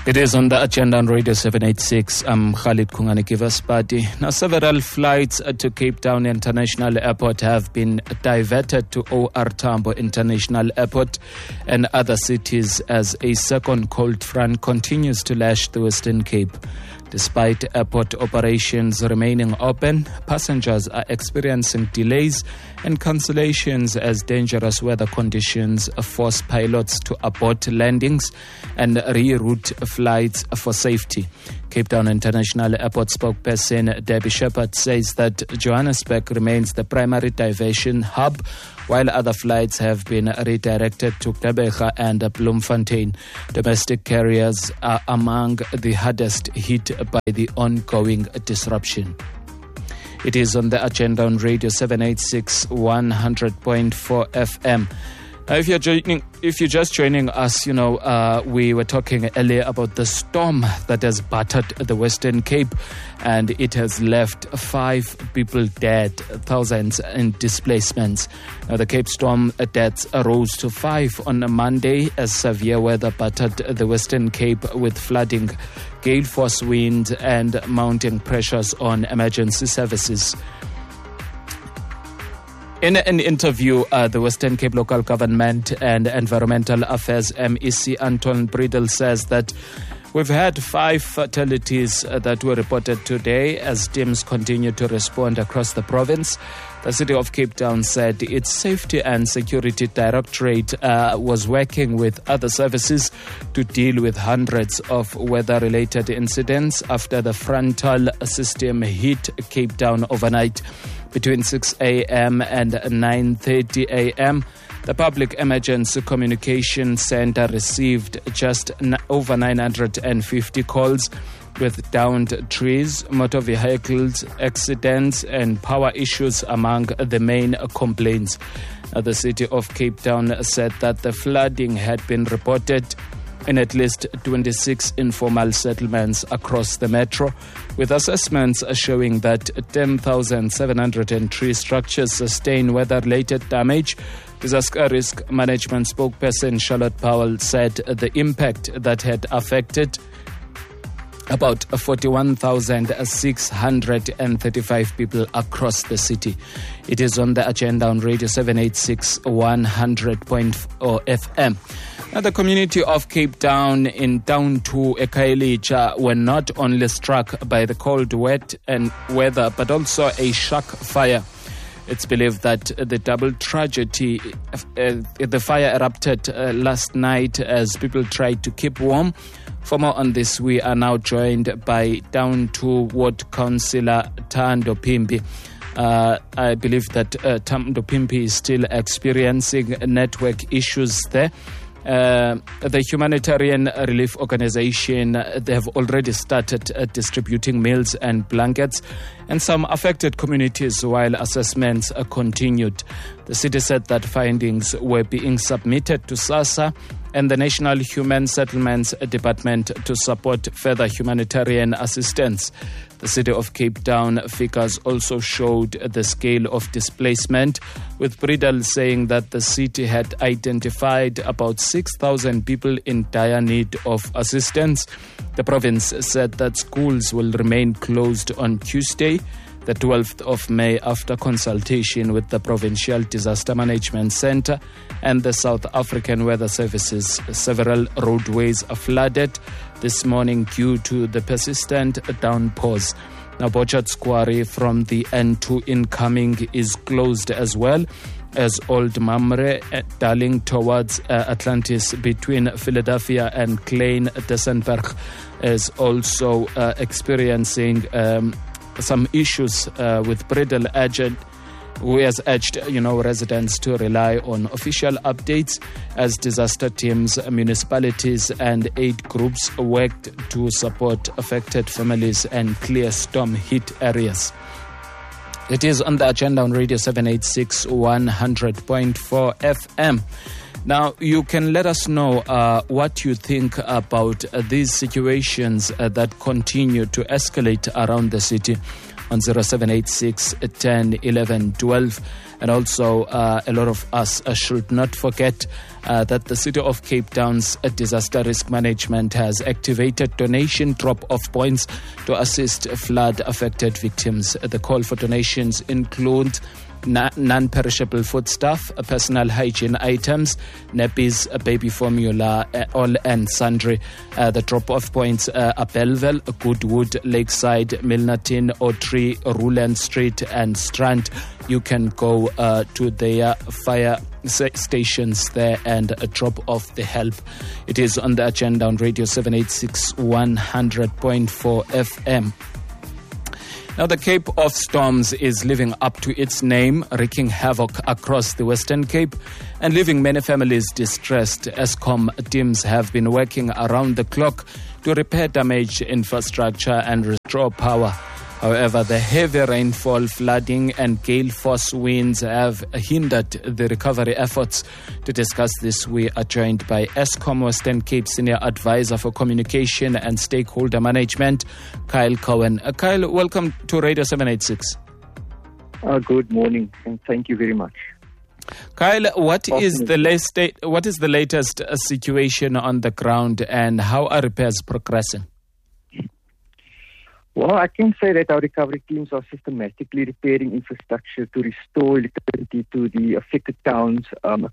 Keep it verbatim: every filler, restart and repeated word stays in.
It is on the agenda on Radio seven eighty-six. I'm Khalid Kungani Kivaspati. Now, several flights to Cape Town International Airport have been diverted to O R Tambo International Airport and other cities as a second cold front continues to lash the Western Cape. Despite airport operations remaining open, passengers are experiencing delays and cancellations as dangerous weather conditions force pilots to abort landings and reroute flights for safety. Cape Town International Airport spokesperson Debbie Shepherd says that Johannesburg remains the primary diversion hub, while other flights have been redirected to Gqeberha and Bloemfontein. Domestic carriers are among the hardest hit by the ongoing disruption. It is on the agenda on Radio seven eighty-six, one hundred point four F M. Now, if you're joining, if you're just joining us, you know, uh, we were talking earlier about the storm that has battered the Western Cape, and it has left five people dead, thousands in displacements. Now, the Cape storm deaths rose to five on a Monday as severe weather battered the Western Cape with flooding, gale force winds, and mounting pressures on emergency services. In an interview, uh, the Western Cape Local Government and Environmental Affairs M E C Anton Bredel says that we've had five fatalities uh, that were reported today as teams continue to respond across the province. The City of Cape Town said its Safety and Security Directorate uh, was working with other services to deal with hundreds of weather-related incidents after the frontal system hit Cape Town overnight. Between six a.m. and nine thirty a.m., the Public Emergency Communication Center received just over nine hundred fifty calls with downed trees, motor vehicles, accidents, and power issues among the main complaints. The City of Cape Town said that the flooding had been reported in at least twenty-six informal settlements across the metro, with assessments showing that ten thousand seven hundred three structures sustain weather-related damage. Disaster Risk Management spokesperson Charlotte Powell said the impact that had affected about forty-one thousand six hundred thirty-five people across the city. It is on the agenda on Radio seven eighty-six, one hundred point four F M. Now, the community of Cape Town in Town two Ekhayelitsha were not only struck by the cold, wet and weather, but also a shark fire. It's believed that the double tragedy, uh, the fire erupted uh, last night as people tried to keep warm. For more on this, we are now joined by Town two Ward Councillor Thando Phimbi. Uh, I believe that uh, Thando Phimbi is still experiencing network issues there. Uh, the humanitarian relief organization, they have already started uh, distributing meals and blankets in some affected communities while assessments uh, continued. The city said that findings were being submitted to SASSA and the National Human Settlements Department to support further humanitarian assistance. The City of Cape Town figures also showed the scale of displacement, with Bredel saying that the city had identified about six thousand people in dire need of assistance. The province said that schools will remain closed on Tuesday, the twelfth of May, after consultation with the Provincial Disaster Management Centre and the South African Weather Services. Several roadways are flooded this morning due to the persistent downpours. Now, Bochards Quarry from the N two incoming is closed as well, as Old Mamre, Darling towards uh, Atlantis between Philadelphia and Klein Dessenberg is also uh, experiencing um, some issues uh, with Bredel agent, who has urged, you know, residents to rely on official updates as disaster teams, municipalities and aid groups worked to support affected families and clear storm-hit areas. It is on the agenda on Radio seven eighty-six, one hundred point four F M. Now, you can let us know uh, what you think about uh, these situations uh, that continue to escalate around the city. on zero seven eight six, ten, eleven, twelve. And also, uh, a lot of us uh, should not forget uh, that the City of Cape Town's uh, Disaster Risk Management has activated donation drop-off points to assist flood-affected victims. The call for donations include non-perishable foodstuff, personal hygiene items, nappies, baby formula, all and sundry. Uh, the drop-off points uh, are Belleville, Goodwood, Lakeside, Milnerton, Otry, Ruland Street and Strand. You can go uh, to their fire stations there and uh, drop off the help. It is on the agenda on Radio seven eighty-six, one hundred point four F M. Now, the Cape of Storms is living up to its name, wreaking havoc across the Western Cape and leaving many families distressed. Eskom teams have been working around the clock to repair damaged infrastructure and restore power. However, the heavy rainfall, flooding and gale force winds have hindered the recovery efforts. To discuss this, we are joined by Eskom Western Cape Senior Advisor for Communication and Stakeholder Management, Kyle Cowan. Uh, Kyle, welcome to Radio seven eighty-six. Uh, good morning, and thank you very much. Kyle, what is the latest, what is the latest uh, situation on the ground and how are repairs progressing? Well, I can say that our recovery teams are systematically repairing infrastructure to restore electricity to the affected towns um,